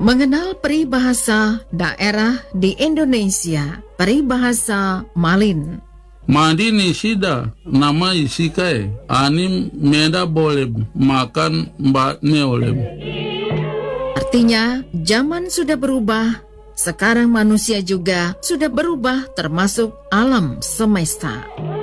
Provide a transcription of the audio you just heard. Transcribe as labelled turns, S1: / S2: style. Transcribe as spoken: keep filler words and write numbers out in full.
S1: Mengenal peribahasa daerah di Indonesia, peribahasa Malin.
S2: Madini sida nama isikai anim meda boleh makan mbak neolem.
S1: Artinya, zaman sudah berubah, sekarang manusia juga sudah berubah termasuk alam semesta.